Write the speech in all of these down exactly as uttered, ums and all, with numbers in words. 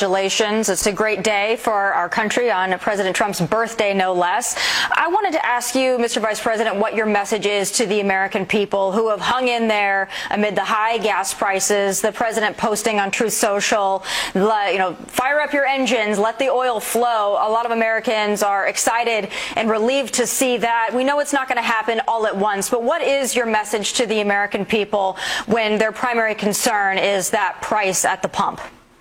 congratulations. It's a great day for our country on President Trump's birthday, no less. I wanted to ask you, Mister Vice President, what your message is to the American people who have hung in there amid the high gas prices, the president posting on Truth Social, you know, fire up your engines, let the oil flow. A lot of Americans are excited and relieved to see that. We know it's not going to happen all at once, but what is your message to the American people when their primary concern is that price at the pump?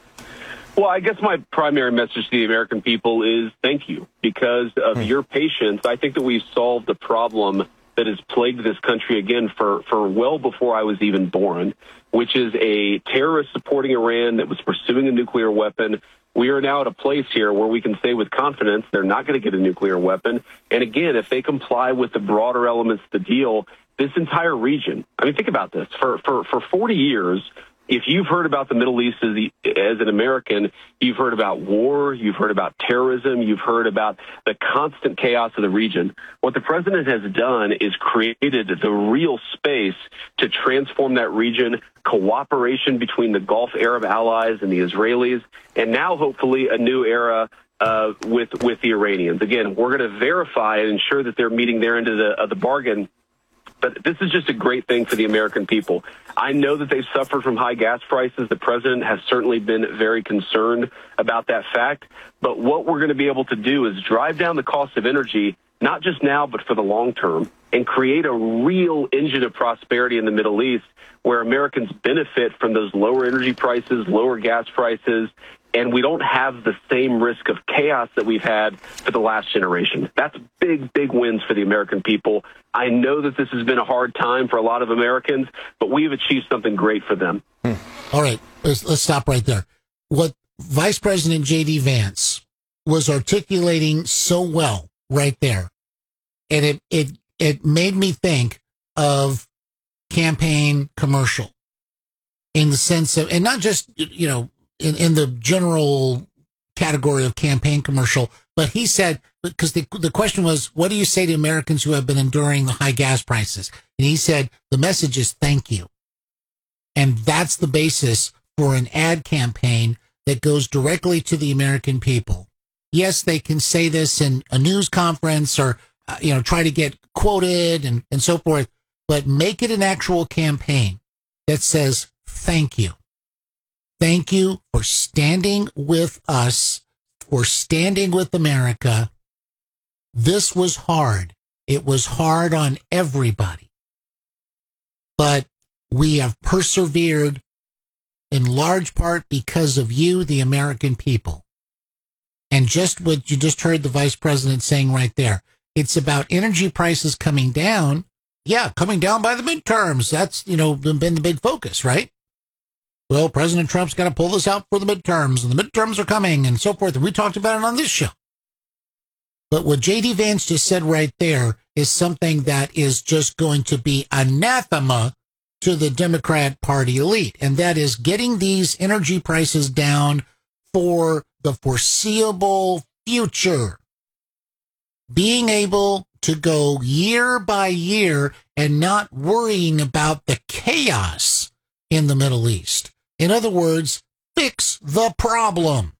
Well, I guess my primary message to the American people is thank you. Because of mm. your patience, I think that we've solved the problem that has plagued this country again for, for well before I was even born, which is a terrorist supporting Iran that was pursuing a nuclear weapon. We are now at a place here where we can say with confidence they're not going to get a nuclear weapon. And again, if they comply with the broader elements of the deal, this entire region, I mean, think about this. For, for, for forty years, if you've heard about the Middle East as, the, as an American, you've heard about war, you've heard about terrorism, you've heard about the constant chaos of the region. What the president has done is created the real space to transform that region, cooperation between the Gulf Arab allies and the Israelis, and now hopefully a new era uh, with with the Iranians. Again, we're going to verify and ensure that they're meeting their end of the, of the bargain. But this is just a great thing for the American people. I know that they've suffered from high gas prices. The president has certainly been very concerned about that fact. But what we're going to be able to do is drive down the cost of energy, not just now, but for the long term, and create a real engine of prosperity in the Middle East where Americans benefit from those lower energy prices, lower gas prices, and we don't have the same risk of chaos that we've had for the last generation. That's big, big wins for the American people. I know that this has been a hard time for a lot of Americans, but we've achieved something great for them. Hmm. All right, let's, let's stop right there. What Vice President J D. Vance was articulating so well right there, and it, it, it made me think of campaign commercial in the sense of, and not just, you know, in, in the general category of campaign commercial, but he said, because the, the question was, what do you say to Americans who have been enduring the high gas prices? And he said, the message is thank you. And that's the basis for an ad campaign that goes directly to the American people. Yes, they can say this in a news conference or, uh, you know, try to get quoted and, and so forth, but make it an actual campaign that says thank you. Thank you for standing with us, for standing with America. This was hard. It was hard on everybody. But we have persevered in large part because of you, the American people. And just what you just heard the vice president saying right there, it's about energy prices coming down. Yeah, coming down by the midterms. That's, you know, been the big focus, right? Well, President Trump's got to pull this out for the midterms, and the midterms are coming, and so forth. And we talked about it on this show. But what J D. Vance just said right there is something that is just going to be anathema to the Democrat Party elite, and that is getting these energy prices down for the foreseeable future. Being able to go year by year and not worrying about the chaos in the Middle East. In other words, fix the problem.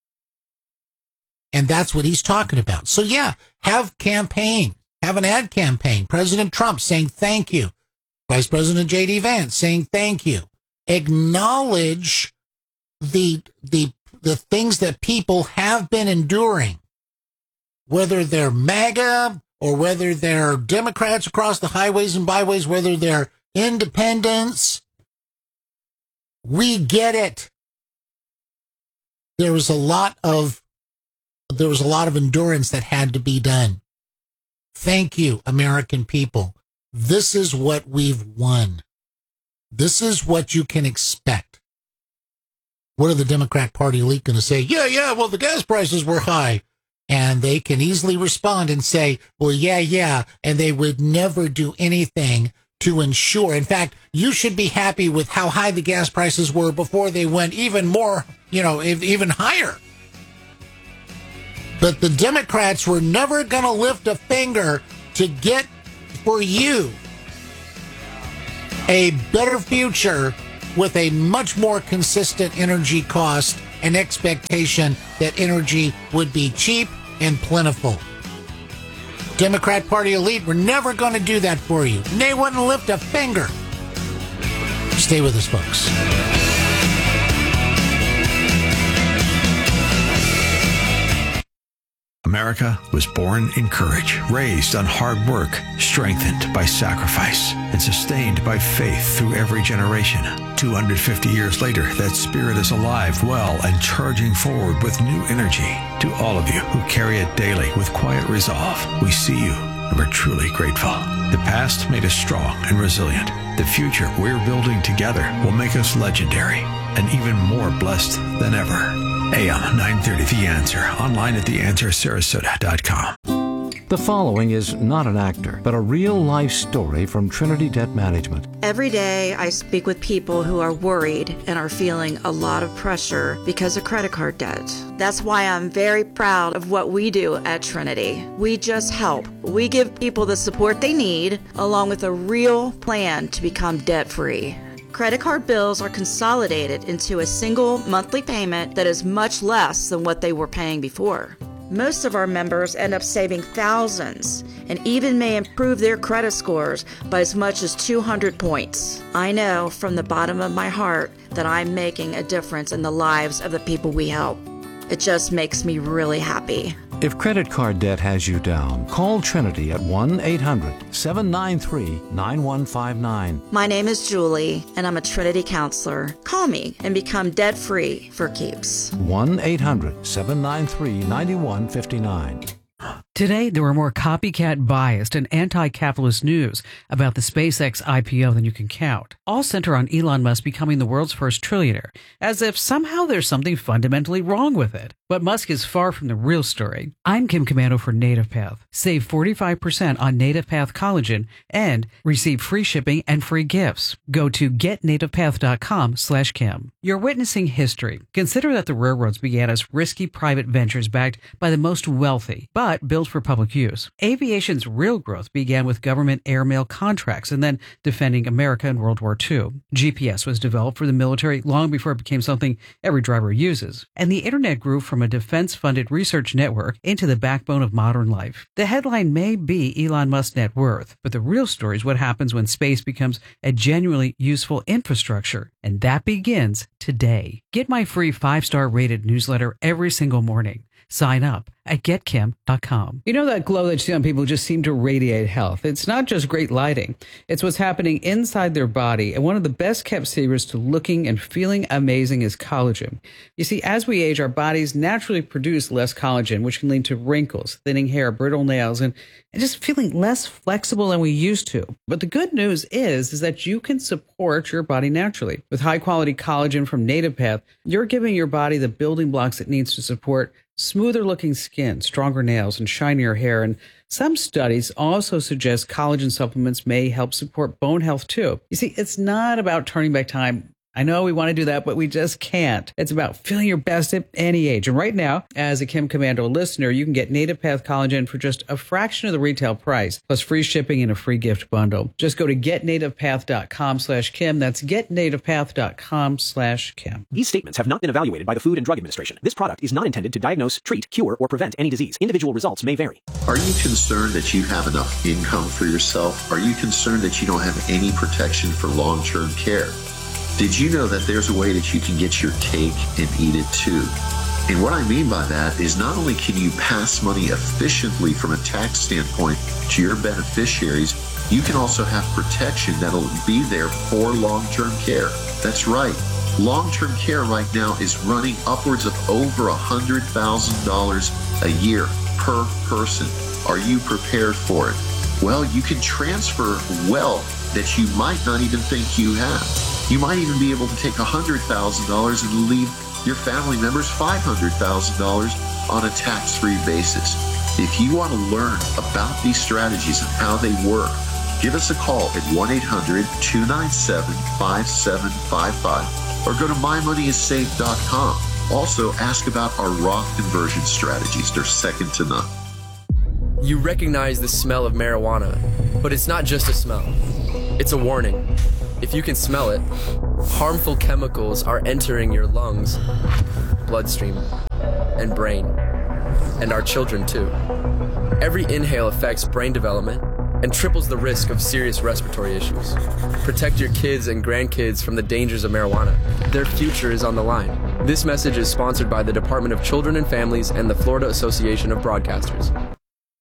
And that's what he's talking about. So yeah, have campaign, have an ad campaign. President Trump saying thank you. Vice President J D. Vance saying thank you. Acknowledge the, the, the things that people have been enduring, whether they're MAGA or whether they're Democrats across the highways and byways, whether they're independents. We get it. There was a lot of, there was a lot of endurance that had to be done. Thank you, American people. This is what we've won. This is what you can expect. What are the Democrat Party elite going to say? Yeah, yeah, well, the gas prices were high. And they can easily respond and say, well, yeah, yeah. And they would never do anything to ensure. In fact, you should be happy with how high the gas prices were before they went even more, you know, even higher. But the Democrats were never going to lift a finger to get for you a better future with a much more consistent energy cost an expectation that energy would be cheap and plentiful. Democrat Party elite, we're never going to do that for you. They wouldn't lift a finger. Stay with us, folks. America was born in courage, raised on hard work, strengthened by sacrifice, and sustained by faith through every generation. two hundred fifty years later, that spirit is alive, well, and charging forward with new energy. To all of you who carry it daily with quiet resolve, we see you, and we're truly grateful. The past made us strong and resilient. The future we're building together will make us legendary and even more blessed than ever. A M nine thirty The Answer, online at the answer sarasota dot com. The following is not an actor, but a real-life story from Trinity Debt Management. Every day I speak with people who are worried and are feeling a lot of pressure because of credit card debt. That's why I'm very proud of what we do at Trinity. We just help. We give people the support they need, along with a real plan to become debt-free. Credit card bills are consolidated into a single monthly payment that is much less than what they were paying before. Most of our members end up saving thousands and even may improve their credit scores by as much as two hundred points. I know from the bottom of my heart that I'm making a difference in the lives of the people we help. It just makes me really happy. If credit card debt has you down, call Trinity at one eight hundred seven nine three nine one five nine. My name is Julie, and I'm a Trinity counselor. Call me and become debt-free for keeps. one eight hundred seven nine three nine one five nine. Today, there are more copycat biased and anti-capitalist news about the SpaceX I P O than you can count. All center on Elon Musk becoming the world's first trillionaire, as if somehow there's something fundamentally wrong with it. But Musk is far from the real story. I'm Kim Commando for NativePath. Save forty-five percent on NativePath collagen and receive free shipping and free gifts. Go to get native path dot com slash Kim. You're witnessing history. Consider that the railroads began as risky private ventures backed by the most wealthy, but built for public use. Aviation's real growth began with government airmail contracts and then defending America in World War Two. G P S was developed for the military long before it became something every driver uses. And the internet grew from a defense-funded research network into the backbone of modern life. The headline may be Elon Musk's net worth, but the real story is what happens when space becomes a genuinely useful infrastructure. And that begins today. Get my free five-star rated newsletter every single morning. Sign up at get kim dot com. You know that glow that you see on people who just seem to radiate health? It's not just great lighting. It's what's happening inside their body. And one of the best kept secrets to looking and feeling amazing is collagen. You see, as we age, our bodies naturally produce less collagen, which can lead to wrinkles, thinning hair, brittle nails, and, and just feeling less flexible than we used to. But the good news is, is that you can support your body naturally. With high quality collagen from NativePath, you're giving your body the building blocks it needs to support smoother looking skin, stronger nails, and shinier hair. And some studies also suggest collagen supplements may help support bone health too. You see, it's not about turning back time. I know we want to do that, but we just can't. It's about feeling your best at any age. And right now, as a Kim Commando listener, you can get NativePath collagen for just a fraction of the retail price, plus free shipping and a free gift bundle. Just go to get native path dot com slash Kim. That's get native path dot com slash Kim. These statements have not been evaluated by the Food and Drug Administration. This product is not intended to diagnose, treat, cure, or prevent any disease. Individual results may vary. Are you concerned that you have enough income for yourself? Are you concerned that you don't have any protection for long-term care? Did you know that there's a way that you can get your cake and eat it too? And what I mean by that is not only can you pass money efficiently from a tax standpoint to your beneficiaries, you can also have protection that'll be there for long-term care. That's right. Long-term care right now is running upwards of over one hundred thousand dollars a year per person. Are you prepared for it? Well, you can transfer wealth that you might not even think you have. You might even be able to take one hundred thousand dollars and leave your family members five hundred thousand dollars on a tax-free basis. If you want to learn about these strategies and how they work, give us a call at one eight hundred two nine seven five seven five five or go to my money is safe dot com. Also, ask about our Roth conversion strategies. They're second to none. You recognize the smell of marijuana, but it's not just a smell. It's a warning. If you can smell it, harmful chemicals are entering your lungs. bloodstream and brain, and our children too. Every inhale affects brain development and triples the risk of serious respiratory issues. Protect your kids and grandkids from the dangers of marijuana. Their future is on the line. This message is sponsored by the Department of Children and Families and the Florida Association of Broadcasters.